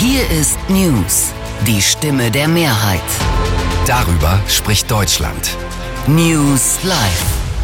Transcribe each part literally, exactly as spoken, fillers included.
Hier ist News, die Stimme der Mehrheit. Darüber spricht Deutschland. News Live.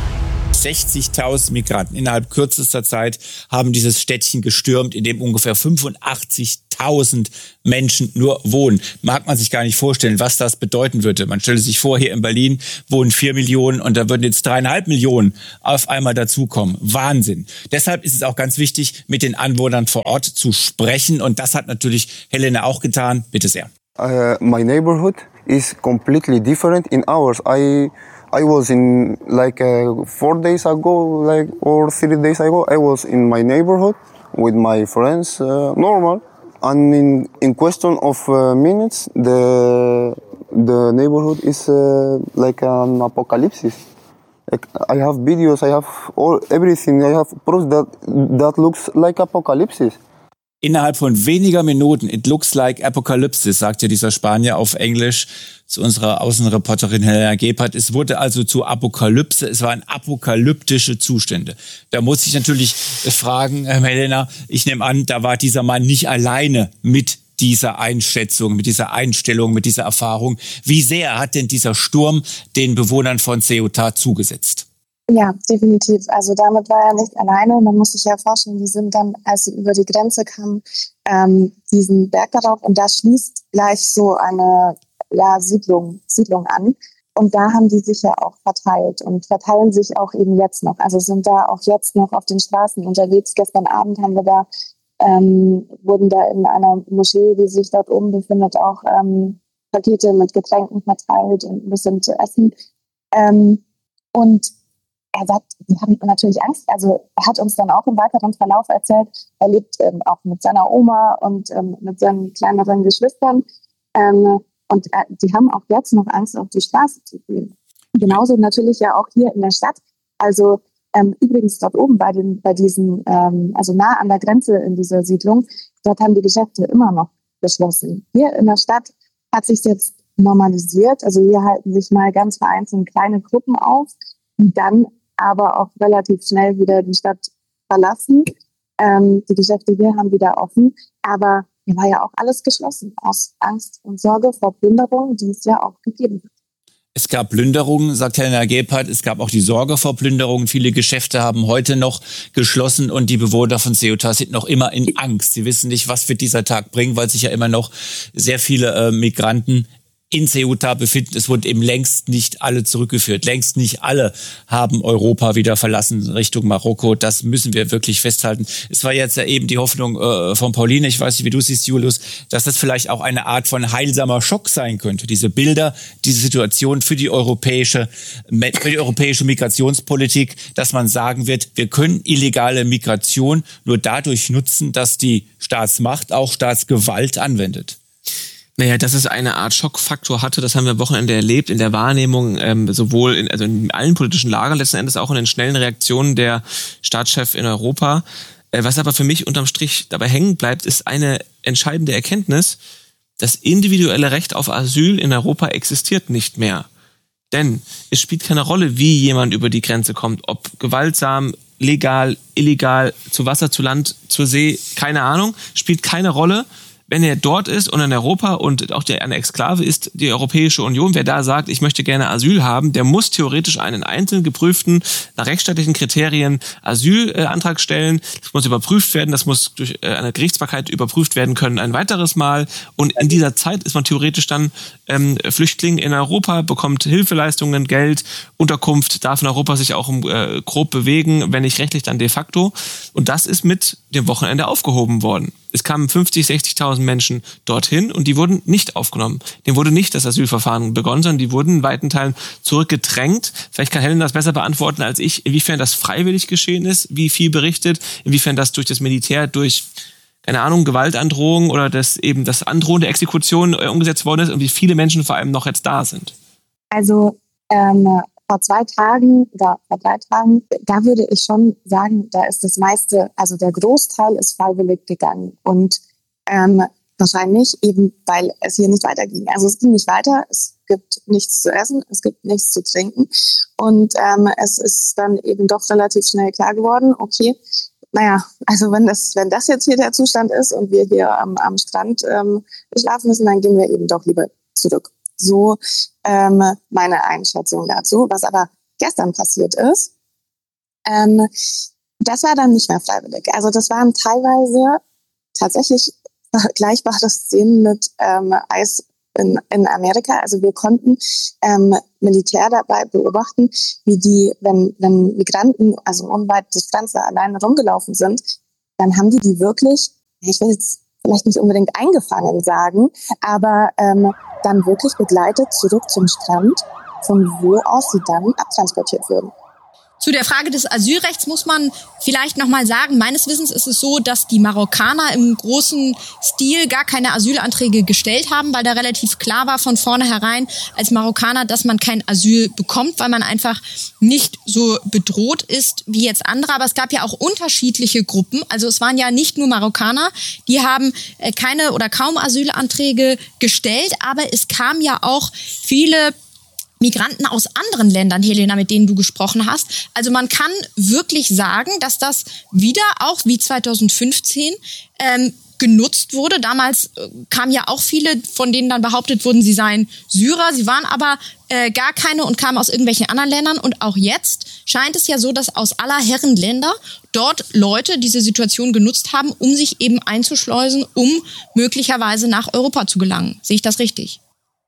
sechzigtausend Migranten innerhalb kürzester Zeit haben dieses Städtchen gestürmt, in dem ungefähr fünfundachtzigtausend Menschen nur wohnen. Mag man sich gar nicht vorstellen, was das bedeuten würde. Man stelle sich vor, hier in Berlin wohnen vier Millionen und da würden jetzt dreieinhalb Millionen auf einmal dazukommen. Wahnsinn. Deshalb ist es auch ganz wichtig, mit den Anwohnern vor Ort zu sprechen. Und das hat natürlich Helena auch getan. Bitte sehr. Uh, my neighborhood is completely different in ours. I I was in like uh, four days ago, like or three days ago. I was in my neighborhood with my friends, uh, normal. And in in question of uh, minutes, the the neighborhood is uh, like an apocalypse. Like, I have videos, I have all everything. I have proof that that looks like apocalypse. Innerhalb von weniger Minuten, it looks like apocalypse, sagt ja dieser Spanier auf Englisch zu unserer Außenreporterin Helena Gebhardt. Es wurde also zu Apokalypse, es waren apokalyptische Zustände. Da muss ich natürlich fragen, äh, Helena, ich nehme an, da war dieser Mann nicht alleine mit dieser Einschätzung, mit dieser Einstellung, mit dieser Erfahrung. Wie sehr hat denn dieser Sturm den Bewohnern von Ceuta zugesetzt? Ja, definitiv. Also damit war er nicht alleine. Man muss sich ja vorstellen, die sind dann, als sie über die Grenze kamen, ähm, diesen Berg darauf und da schließt gleich so eine ja, Siedlung, Siedlung an. Und da haben die sich ja auch verteilt und verteilen sich auch eben jetzt noch. Also sind da auch jetzt noch auf den Straßen unterwegs. Gestern Abend haben wir da, ähm, wurden da in einer Moschee, die sich dort oben befindet, auch ähm, Pakete mit Getränken verteilt und ein bisschen zu essen. Ähm, und Er sagt, wir haben natürlich Angst. Also er hat uns dann auch im weiteren Verlauf erzählt, er lebt ähm, auch mit seiner Oma und ähm, mit seinen kleineren Geschwistern. Ähm, und äh, die haben auch jetzt noch Angst, auf die Straße zu gehen. Genauso natürlich ja auch hier in der Stadt. Also ähm, übrigens dort oben bei den, bei diesen, ähm, also nah an der Grenze in dieser Siedlung, dort haben die Geschäfte immer noch geschlossen. Hier in der Stadt hat sich jetzt normalisiert. Also hier halten sich mal ganz vereinzelt kleine Gruppen auf, die dann aber auch relativ schnell wieder die Stadt verlassen. Ähm, die Geschäfte hier haben wieder offen, aber hier war ja auch alles geschlossen, aus Angst und Sorge vor Plünderungen, die es ja auch gegeben hat. Es gab Plünderungen, sagt Helena Gebhardt, es gab auch die Sorge vor Plünderungen. Viele Geschäfte haben heute noch geschlossen und die Bewohner von Ceuta sind noch immer in Angst. Sie wissen nicht, was wird dieser Tag bringen, weil sich ja immer noch sehr viele äh, Migranten in Ceuta befinden. Es wurden eben längst nicht alle zurückgeführt. Längst nicht alle haben Europa wieder verlassen Richtung Marokko. Das müssen wir wirklich festhalten. Es war jetzt ja eben die Hoffnung äh, von Pauline, ich weiß nicht, wie du siehst, Julius, dass das vielleicht auch eine Art von heilsamer Schock sein könnte. Diese Bilder, diese Situation für die europäische, für die europäische Migrationspolitik, dass man sagen wird, wir können illegale Migration nur dadurch nutzen, dass die Staatsmacht auch Staatsgewalt anwendet. Naja, dass es eine Art Schockfaktor hatte, das haben wir am Wochenende erlebt in der Wahrnehmung, ähm, sowohl in, also in allen politischen Lagern, letzten Endes auch in den schnellen Reaktionen der Staatschefs in Europa. Äh, was aber für mich unterm Strich dabei hängen bleibt, ist eine entscheidende Erkenntnis: Das individuelle Recht auf Asyl in Europa existiert nicht mehr. Denn es spielt keine Rolle, wie jemand über die Grenze kommt, ob gewaltsam, legal, illegal, zu Wasser, zu Land, zur See, keine Ahnung, spielt keine Rolle. Wenn er dort ist und in Europa und auch der, eine Exklave ist, die Europäische Union, wer da sagt, ich möchte gerne Asyl haben, der muss theoretisch einen einzeln geprüften, nach rechtsstaatlichen Kriterien Asylantrag stellen. Das muss überprüft werden, das muss durch eine Gerichtsbarkeit überprüft werden können ein weiteres Mal. Und in dieser Zeit ist man theoretisch dann ähm, Flüchtling in Europa, bekommt Hilfeleistungen, Geld, Unterkunft, darf in Europa sich auch äh, grob bewegen, wenn nicht rechtlich, dann de facto. Und das ist mit dem Wochenende aufgehoben worden. Es kamen fünfzig, sechzigtausend Menschen dorthin und die wurden nicht aufgenommen. Dem wurde nicht das Asylverfahren begonnen, sondern die wurden in weiten Teilen zurückgedrängt. Vielleicht kann Helen das besser beantworten als ich, inwiefern das freiwillig geschehen ist, wie viel berichtet, inwiefern das durch das Militär, durch, keine Ahnung, Gewaltandrohung oder das eben das Androhen der Exekution äh, umgesetzt worden ist und wie viele Menschen vor allem noch jetzt da sind. Also, ähm, vor zwei Tagen oder vor drei Tagen, da würde ich schon sagen, da ist das meiste, also der Großteil ist freiwillig gegangen und ähm, wahrscheinlich eben, weil es hier nicht weiterging. Also es ging nicht weiter, es gibt nichts zu essen, es gibt nichts zu trinken und ähm, es ist dann eben doch relativ schnell klar geworden, okay, naja, also wenn das, wenn das jetzt hier der Zustand ist und wir hier am, am Strand ähm, schlafen müssen, dann gehen wir eben doch lieber zurück. So ähm, meine Einschätzung dazu. Was aber gestern passiert ist, ähm, das war dann nicht mehr freiwillig. Also das waren teilweise tatsächlich vergleichbare Szenen mit ähm, Eis in, in Amerika. Also wir konnten ähm, Militär dabei beobachten, wie die, wenn, wenn Migranten, also unweit des Strands alleine rumgelaufen sind, dann haben die die wirklich, ich will jetzt vielleicht nicht unbedingt eingefangen sagen, aber ähm, dann wirklich begleitet zurück zum Strand, von wo aus sie dann abtransportiert wurden. Zu der Frage des Asylrechts muss man vielleicht nochmal sagen, meines Wissens ist es so, dass die Marokkaner im großen Stil gar keine Asylanträge gestellt haben, weil da relativ klar war von vornherein als Marokkaner, dass man kein Asyl bekommt, weil man einfach nicht so bedroht ist wie jetzt andere. Aber es gab ja auch unterschiedliche Gruppen. Also es waren ja nicht nur Marokkaner, die haben keine oder kaum Asylanträge gestellt, aber es kamen ja auch viele Migranten aus anderen Ländern, Helena, mit denen du gesprochen hast. Also man kann wirklich sagen, dass das wieder auch wie zweitausendfünfzehn ähm, genutzt wurde. Damals äh, kamen ja auch viele, von denen dann behauptet wurden, sie seien Syrer. Sie waren aber äh, gar keine und kamen aus irgendwelchen anderen Ländern. Und auch jetzt scheint es ja so, dass aus aller Herren Länder dort Leute diese Situation genutzt haben, um sich eben einzuschleusen, um möglicherweise nach Europa zu gelangen. Sehe ich das richtig?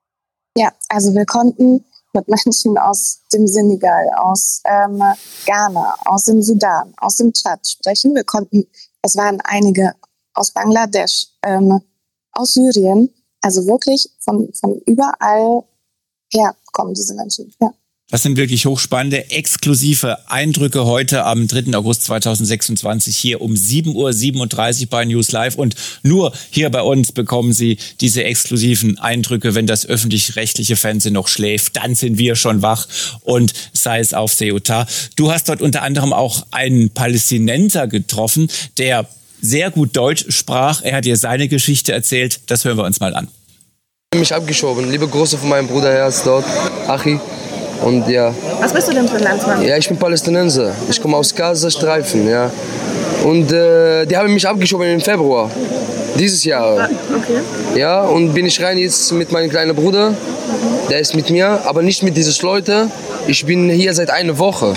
Ja, also wir konnten mit Menschen aus dem Senegal, aus ähm, Ghana, aus dem Sudan, aus dem Tschad sprechen. Wir konnten, es waren einige aus Bangladesch, ähm, aus Syrien, also wirklich von, von überall her kommen diese Menschen, ja. Das sind wirklich hochspannende, exklusive Eindrücke heute am dritten August zweitausendsechsundzwanzig hier um sieben Uhr siebenunddreißig bei News Live. Und nur hier bei uns bekommen Sie diese exklusiven Eindrücke. Wenn das öffentlich-rechtliche Fernsehen noch schläft, dann sind wir schon wach und sei es auf Ceuta. Du hast dort unter anderem auch einen Palästinenser getroffen, der sehr gut Deutsch sprach. Er hat dir seine Geschichte erzählt. Das hören wir uns mal an. Ich habe mich abgeschoben. Liebe Grüße von meinem Bruder, er ist dort, Achi. Und ja. Was bist du denn für ein Landsmann? Ja, ich bin Palästinenser. Ich komme aus Gazastreifen, ja. Und äh, die haben mich abgeschoben im Februar dieses Jahr. Okay. Ja, und bin ich rein jetzt mit meinem kleinen Bruder. Der ist mit mir, aber nicht mit diesen Leuten. Ich bin hier seit einer Woche.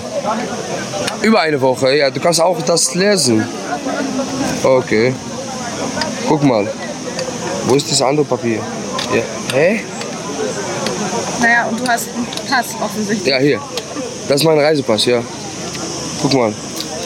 Über eine Woche, ja. Du kannst auch das lesen. Okay. Guck mal. Wo ist das andere Papier? Ja. Hä? Naja, und du hast einen Pass offensichtlich. Ja, hier. Das ist mein Reisepass, ja. Guck mal.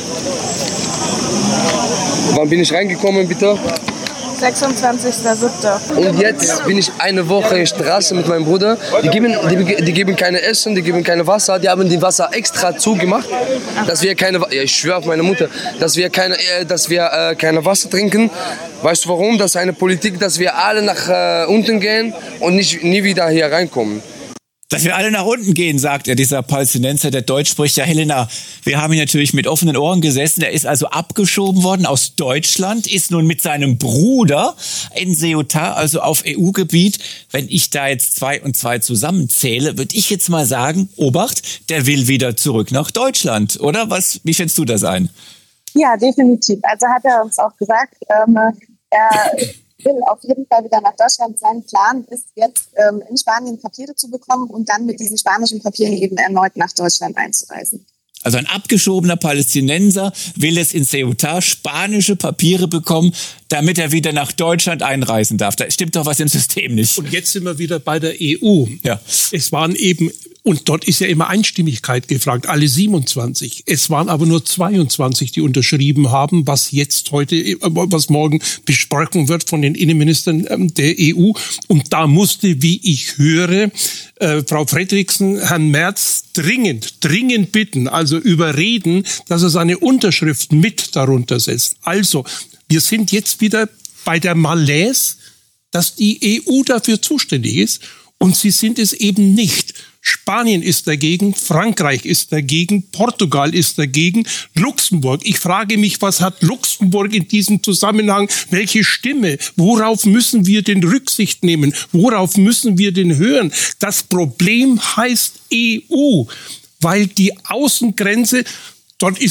Wann bin ich reingekommen, bitte? sechsundzwanzigster siebter Und jetzt bin ich eine Woche in der Straße mit meinem Bruder. Die geben, die, die geben keine Essen, die geben keine Wasser. Die haben die Wasser extra zugemacht, dass wir keine, ja, ich schwöre auf meine Mutter, dass wir keine, äh, dass wir äh, keine Wasser trinken. Weißt du warum? Das ist eine Politik, dass wir alle nach äh, unten gehen und nicht, nie wieder hier reinkommen. Dass wir alle nach unten gehen, sagt er, dieser Palästinenser, der Deutsch spricht. Ja, Helena, wir haben ihn natürlich mit offenen Ohren gesessen. Er ist also abgeschoben worden aus Deutschland, ist nun mit seinem Bruder in Ceuta, also auf E U-Gebiet. Wenn ich da jetzt zwei und zwei zusammenzähle, würde ich jetzt mal sagen, Obacht, der will wieder zurück nach Deutschland, oder? Was, wie schätzt du das ein? Ja, definitiv. Also hat er uns auch gesagt, ähm, er will auf jeden Fall wieder nach Deutschland. Sein Plan ist jetzt, ähm, in Spanien Papiere zu bekommen und dann mit diesen spanischen Papieren eben erneut nach Deutschland einzureisen. Also ein abgeschobener Palästinenser will es in Ceuta spanische Papiere bekommen, damit er wieder nach Deutschland einreisen darf. Da stimmt doch was im System nicht. Und jetzt sind wir wieder bei der E U. Ja. Es waren eben, und dort ist ja immer Einstimmigkeit gefragt, alle siebenundzwanzig. Es waren aber nur zweiundzwanzig, die unterschrieben haben, was jetzt heute, was morgen besprochen wird von den Innenministern der E U. Und da musste, wie ich höre, äh, Frau Fredriksen Herrn Merz dringend, dringend bitten, also überreden, dass er seine Unterschrift mit darunter setzt. Also, wir sind jetzt wieder bei der Malaise, dass die E U dafür zuständig ist und sie sind es eben nicht. Spanien ist dagegen, Frankreich ist dagegen, Portugal ist dagegen, Luxemburg. Ich frage mich, was hat Luxemburg in diesem Zusammenhang? Welche Stimme? Worauf müssen wir denn Rücksicht nehmen? Worauf müssen wir denn hören? Das Problem heißt E U, weil die Außengrenze, dort ist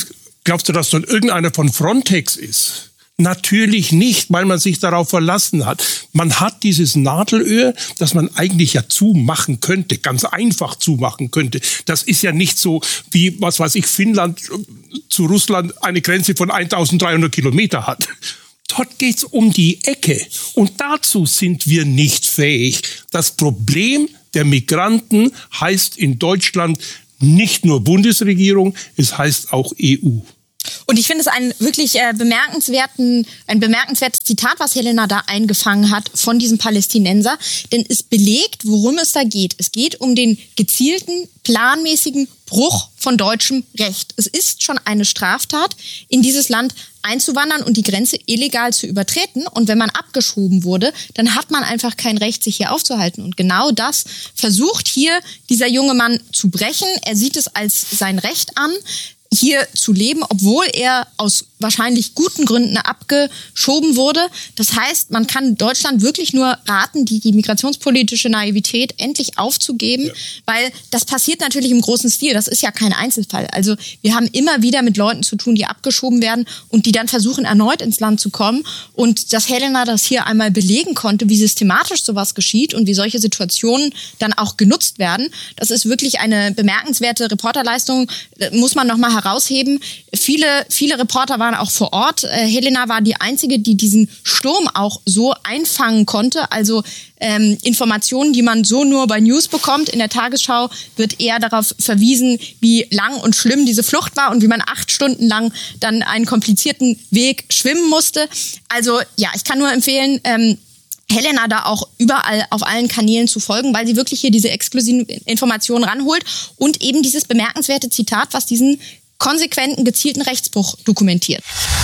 Glaubst du, dass dort irgendeiner von Frontex ist? Natürlich nicht, weil man sich darauf verlassen hat. Man hat dieses Nadelöhr, das man eigentlich ja zumachen könnte, ganz einfach zumachen könnte. Das ist ja nicht so wie, was weiß ich, Finnland zu Russland eine Grenze von eintausenddreihundert Kilometer hat. Dort geht's um die Ecke. Und dazu sind wir nicht fähig. Das Problem der Migranten heißt in Deutschland nicht nur Bundesregierung, es heißt auch E U. Und ich finde es ein wirklich äh, bemerkenswerten, ein bemerkenswertes Zitat, was Helena da eingefangen hat von diesem Palästinenser. Denn es belegt, worum es da geht. Es geht um den gezielten, planmäßigen Bruch von deutschem Recht. Es ist schon eine Straftat, in dieses Land einzuwandern und die Grenze illegal zu übertreten. Und wenn man abgeschoben wurde, dann hat man einfach kein Recht, sich hier aufzuhalten. Und genau das versucht hier dieser junge Mann zu brechen. Er sieht es als sein Recht an, hier zu leben, obwohl er aus wahrscheinlich guten Gründen abgeschoben wurde. Das heißt, man kann Deutschland wirklich nur raten, die, die migrationspolitische Naivität endlich aufzugeben, ja. Weil das passiert natürlich im großen Stil. Das ist ja kein Einzelfall. Also wir haben immer wieder mit Leuten zu tun, die abgeschoben werden und die dann versuchen, erneut ins Land zu kommen. Und dass Helena das hier einmal belegen konnte, wie systematisch sowas geschieht und wie solche Situationen dann auch genutzt werden, das ist wirklich eine bemerkenswerte Reporterleistung, muss man nochmal herausheben. Viele, viele Reporter waren auch vor Ort. Äh, Helena war die einzige, die diesen Sturm auch so einfangen konnte. Also ähm, Informationen, die man so nur bei News bekommt. In der Tagesschau wird eher darauf verwiesen, wie lang und schlimm diese Flucht war und wie man acht Stunden lang dann einen komplizierten Weg schwimmen musste. Also ja, ich kann nur empfehlen, ähm, Helena da auch überall auf allen Kanälen zu folgen, weil sie wirklich hier diese exklusiven Informationen ranholt und eben dieses bemerkenswerte Zitat, was diesen konsequenten, gezielten Rechtsbruch dokumentiert.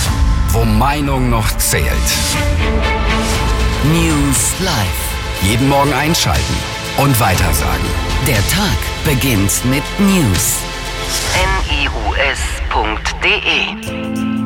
Wo Meinung noch zählt. News Live. Jeden Morgen einschalten und weitersagen. Der Tag beginnt mit News. N I U S punkt D E